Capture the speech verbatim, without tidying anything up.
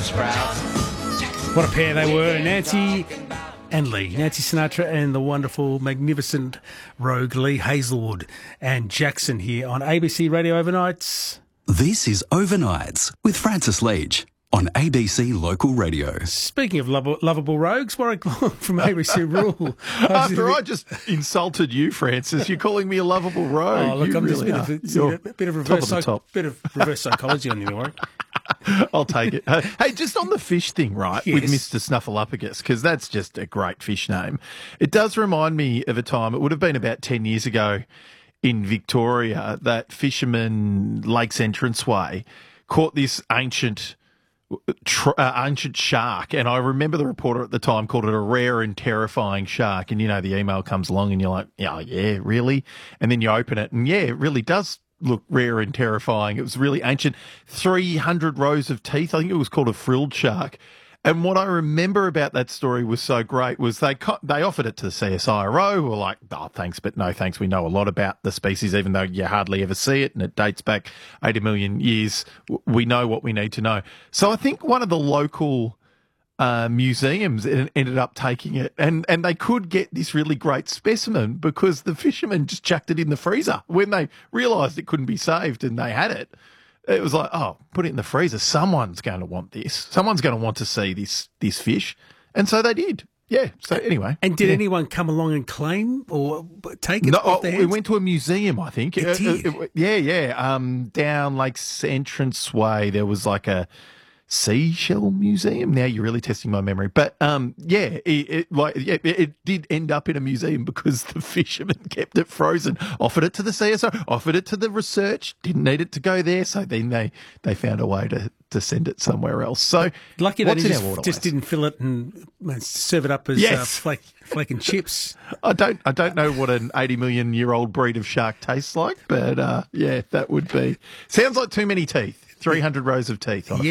crowds. What a pair they were, Nancy and Lee. Nancy Sinatra and the wonderful, magnificent rogue Lee Hazelwood and Jackson here on A B C Radio Overnights. This is Overnights with Francis Leach on A B C Local Radio. Speaking of lovable, lovable rogues, Warwick Long from A B C Rural. After I just insulted you, Francis, you're calling me a lovable rogue. Oh, look, you I'm really just a bit, are. of, a bit of reverse, top of the top. Psych, bit of reverse psychology on you, Warwick. I'll take it. Uh, hey, just on the fish thing, right, Yes. with Mister Snuffleupagus, because that's just a great fish name. It does remind me of a time, it would have been about ten years ago in Victoria, that fisherman Lakes Entranceway caught this ancient tr- uh, ancient shark. And I remember the reporter at the time called it a rare and terrifying shark. And, you know, the email comes along and you're like, oh, yeah, really? And then you open it and, yeah, it really does look rare and terrifying. It was really ancient. three hundred rows of teeth. I think it was called a frilled shark. And what I remember about that story was so great was they co- they offered it to the C S I R O, who were like, oh, thanks, but no thanks. We know a lot about the species, even though you hardly ever see it, and it dates back eighty million years. W- We know what we need to know. So I think one of the local uh, museums en- ended up taking it, and, and they could get this really great specimen because the fishermen just chucked it in the freezer when they realised it couldn't be saved, and they had it. It was like, oh, put it in the freezer. Someone's going to want this. Someone's going to want to see this this fish. And so they did. Yeah. So anyway. And did yeah. anyone come along and claim or take it No, off oh, their we hands? went to a museum, I think. It Uh, did? uh, uh, yeah, yeah. Um, down Lakes Entranceway, there was like a seashell museum. Now you're really testing my memory, but um, yeah, it, it like yeah, it, it did end up in a museum because the fishermen kept it frozen. Offered it to the C S O, offered it to the research. Didn't need it to go there, so then they they found a way to to send it somewhere else. So Lucky that what's he in our just, waterways? just didn't fill it and and serve it up as uh, Yes. flake, flake and chips. I don't I don't know what an eighty million year old breed of shark tastes like, but uh, yeah, that would be sounds like too many teeth. three hundred rows of teeth on it.